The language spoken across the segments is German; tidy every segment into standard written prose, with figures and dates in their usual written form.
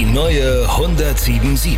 neue 107.7.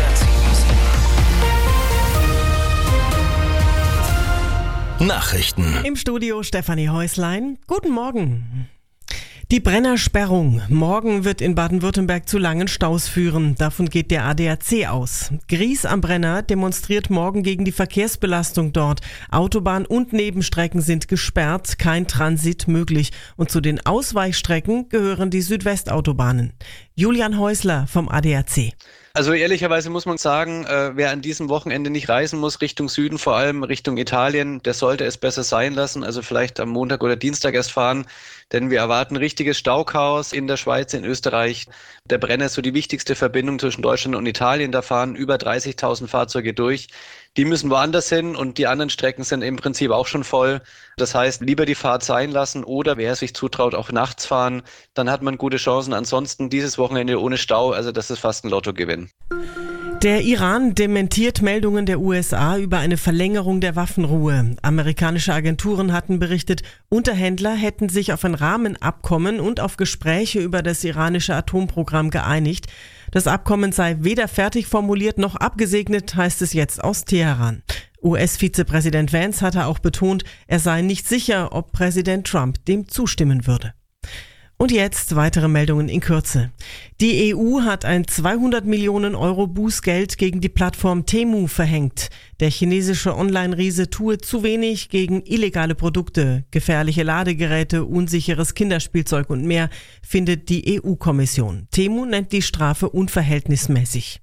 Nachrichten. Im Studio Stefanie Häuslein. Guten Morgen. Die Brennersperrung morgen wird in Baden-Württemberg zu langen Staus führen. Davon geht der ADAC aus. Gries am Brenner demonstriert morgen gegen die Verkehrsbelastung dort. Autobahn und Nebenstrecken sind gesperrt, kein Transit möglich. Und zu den Ausweichstrecken gehören die Südwestautobahnen. Julian Häusler vom ADAC. Also ehrlicherweise muss man sagen, wer an diesem Wochenende nicht reisen muss, Richtung Süden, vor allem Richtung Italien, der sollte es besser sein lassen. Also vielleicht am Montag oder Dienstag erst fahren, denn wir erwarten richtiges Stauchaos in der Schweiz, in Österreich. Der Brenner ist so die wichtigste Verbindung zwischen Deutschland und Italien. Da fahren über 30.000 Fahrzeuge durch. Die müssen woanders hin und die anderen Strecken sind im Prinzip auch schon voll. Das heißt, lieber die Fahrt sein lassen oder wer sich zutraut, auch nachts fahren. Dann hat man gute Chancen. Ansonsten dieses Wochenende ohne Stau, also das ist fast ein Lottogewinn. Der Iran dementiert Meldungen der USA über eine Verlängerung der Waffenruhe. Amerikanische Agenturen hatten berichtet, Unterhändler hätten sich auf ein Rahmenabkommen und auf Gespräche über das iranische Atomprogramm geeinigt. Das Abkommen sei weder fertig formuliert noch abgesegnet, heißt es jetzt aus Teheran. US-Vizepräsident Vance hatte auch betont, er sei nicht sicher, ob Präsident Trump dem zustimmen würde. Und jetzt weitere Meldungen in Kürze. Die EU hat ein 200 Millionen Euro Bußgeld gegen die Plattform Temu verhängt. Der chinesische Online-Riese tue zu wenig gegen illegale Produkte, gefährliche Ladegeräte, unsicheres Kinderspielzeug und mehr, findet die EU-Kommission. Temu nennt die Strafe unverhältnismäßig.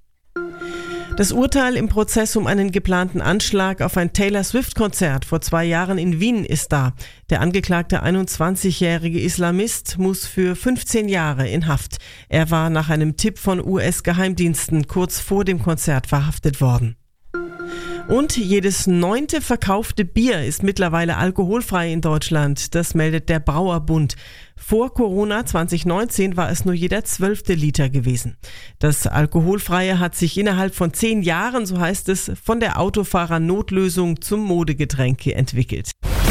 Das Urteil im Prozess um einen geplanten Anschlag auf ein Taylor-Swift-Konzert vor 2 Jahren in Wien ist da. Der angeklagte 21-jährige Islamist muss für 15 Jahre in Haft. Er war nach einem Tipp von US-Geheimdiensten kurz vor dem Konzert verhaftet worden. Und jedes 9. verkaufte Bier ist mittlerweile alkoholfrei in Deutschland. Das meldet der Brauerbund. Vor Corona 2019 war es nur jeder 12. Liter gewesen. Das Alkoholfreie hat sich innerhalb von 10 Jahren, so heißt es, von der Autofahrer-Notlösung zum Modegetränk entwickelt.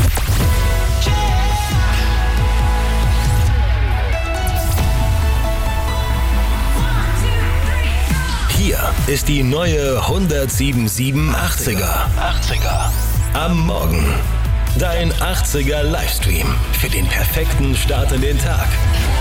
Hier ist die neue 107.7 80er. Am Morgen. Dein 80er Livestream für den perfekten Start in den Tag.